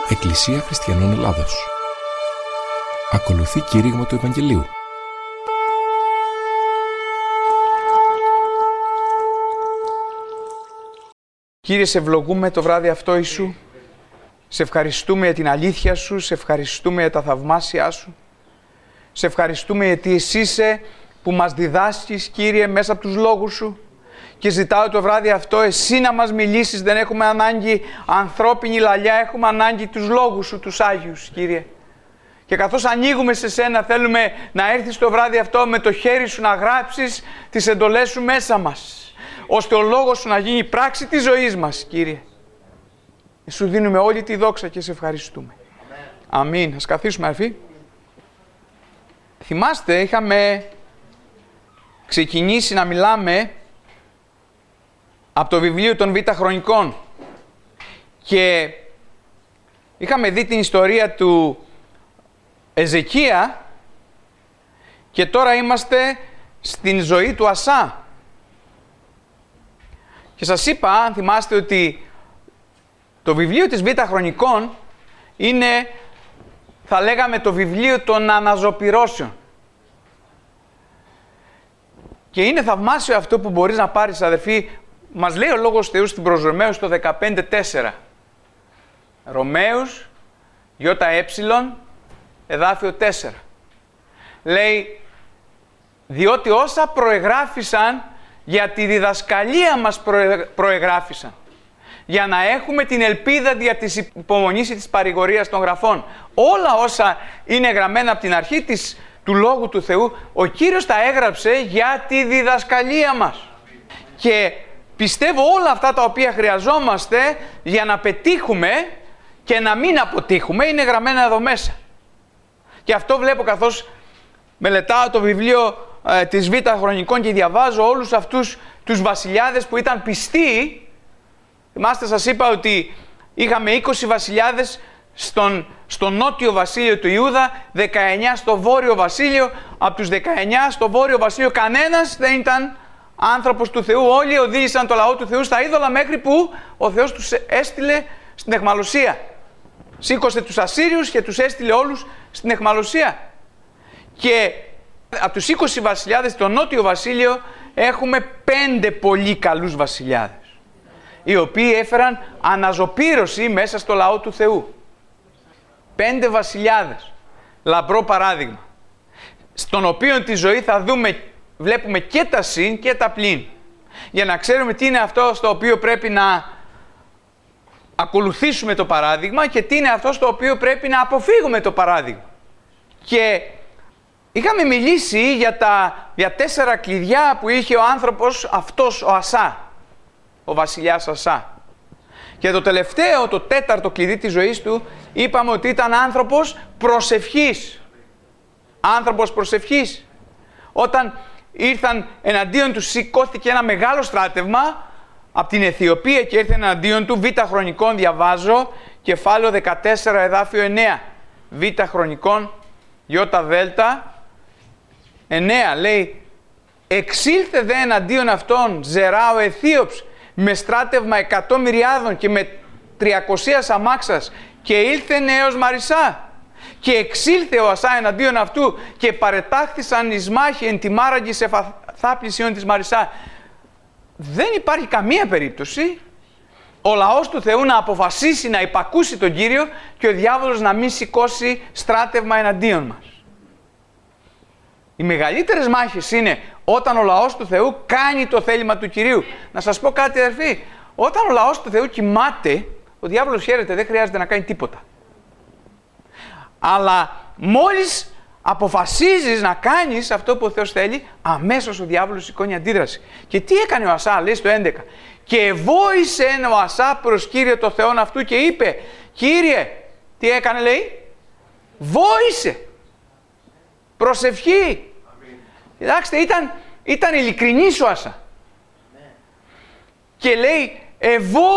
Εκκλησία Χριστιανών Ελλάδος. Ακολουθεί κήρυγμα του Ευαγγελίου. Κύριε, σε ευλογούμε το βράδυ αυτό Ιησού. Σε ευχαριστούμε για την αλήθεια Σου, σε ευχαριστούμε για τα θαυμάσια Σου. Σε ευχαριστούμε γιατί Εσύ είσαι που μας διδάσκεις, Κύριε, μέσα από τους λόγους Σου. Και ζητάω το βράδυ αυτό Εσύ να μας μιλήσεις, δεν έχουμε ανάγκη ανθρώπινη λαλιά, έχουμε ανάγκη τους λόγους Σου, τους Άγιους, Κύριε. Και καθώς ανοίγουμε σε Σένα, θέλουμε να έρθεις το βράδυ αυτό με το χέρι Σου να γράψεις τις εντολές Σου μέσα μας, ώστε ο λόγος Σου να γίνει πράξη της ζωής μας, Κύριε. Σου δίνουμε όλη τη δόξα και σε ευχαριστούμε. Αμήν. Ας καθίσουμε, αδελφοί. Θυμάστε, είχαμε ξεκινήσει να μιλάμε από το βιβλίο των Β' Χρονικών και είχαμε δει την ιστορία του Εζεκία και τώρα είμαστε στην ζωή του Ασά. Και σας είπα, αν θυμάστε, ότι το βιβλίο της Β' Χρονικών είναι, θα λέγαμε, το βιβλίο των αναζωπυρώσεων. Και είναι θαυμάσιο αυτό που μπορείς να πάρεις, αδερφοί. Μας λέει ο Λόγος Θεού στην προς Ρωμαίους το 15:4. Ρωμαίους, ΙΕ, εδάφιο 4. Λέει, διότι όσα προεγράφησαν για τη διδασκαλία μας προεγράφησαν, για να έχουμε την ελπίδα δια της υπομονής της παρηγορίας των γραφών. Όλα όσα είναι γραμμένα από την αρχή του Λόγου του Θεού, ο Κύριος τα έγραψε για τη διδασκαλία μας. Και πιστεύω όλα αυτά τα οποία χρειαζόμαστε για να πετύχουμε και να μην αποτύχουμε είναι γραμμένα εδώ μέσα. Και αυτό βλέπω καθώς μελετάω το βιβλίο της Β' Χρονικών και διαβάζω όλους αυτούς τους βασιλιάδες που ήταν πιστοί. Θυμάστε, σας είπα ότι είχαμε 20 βασιλιάδες στο νότιο βασίλειο του Ιούδα, 19 στο βόρειο βασίλειο. Από τους 19 στο βόρειο βασίλειο κανένας δεν ήταν άνθρωπος του Θεού. Όλοι οδήγησαν το λαό του Θεού στα είδωλα, μέχρι που ο Θεός τους έστειλε στην αιχμαλωσία. Σήκωσε τους Ασσύριους και τους έστειλε όλους στην αιχμαλωσία. Και από τους 20 βασιλιάδες στο νότιο βασίλειο έχουμε 5 πολύ καλούς βασιλιάδες, οι οποίοι έφεραν αναζωπήρωση μέσα στο λαό του Θεού. 5 βασιλιάδες, λαμπρό παράδειγμα, στον οποίο τη ζωή θα βλέπουμε και τα συν και τα πλην, για να ξέρουμε τι είναι αυτό στο οποίο πρέπει να ακολουθήσουμε το παράδειγμα και τι είναι αυτό στο οποίο πρέπει να αποφύγουμε το παράδειγμα. Και είχαμε μιλήσει για 4 κλειδιά που είχε ο άνθρωπος αυτός, ο Ασά, ο βασιλιάς Ασά. Και το τελευταίο, το 4ο κλειδί της ζωής του, είπαμε ότι ήταν άνθρωπος προσευχής. Άνθρωπος προσευχής. Όταν ήρθαν εναντίον του, σηκώθηκε ένα μεγάλο στράτευμα από την Αιθιοπία και ήρθε εναντίον του. Β' Χρονικών διαβάζω, κεφάλαιο 14, εδάφιο 9. Β' Χρονικών, ΙΔ 9, λέει, εξήλθε δε εναντίον αυτών Ζερά ο Αιθίωψ με στράτευμα 100 μυριάδων και με 300 αμάξας και ήλθεν έως Μαρισά. Και εξήλθε ο Ασά εναντίον αυτού και παρετάχθησαν εις μάχη εν τη μάραγγι σε θάπλησιον της Μαρισά. Δεν υπάρχει καμία περίπτωση ο λαός του Θεού να αποφασίσει να υπακούσει τον Κύριο και ο διάβολος να μην σηκώσει στράτευμα εναντίον μας. Οι μεγαλύτερες μάχες είναι όταν ο λαός του Θεού κάνει το θέλημα του Κυρίου. Να σας πω κάτι, αδερφοί. Όταν ο λαός του Θεού κοιμάται, ο διάβολος χαίρεται, δεν χρειάζεται να κάνει τίποτα. Αλλά μόλις αποφασίζεις να κάνεις αυτό που ο Θεός θέλει, αμέσως ο διάβολος σηκώνει αντίδραση. Και τι έκανε ο Ασά, λέει στο 11. Και βόησε ο Ασά προς Κύριο το Θεόν αυτού και είπε, Κύριε, τι έκανε, λέει, βόησε. Προσευχή. Κοιτάξτε, ήταν ειλικρινής ο Ασά. Και λέει,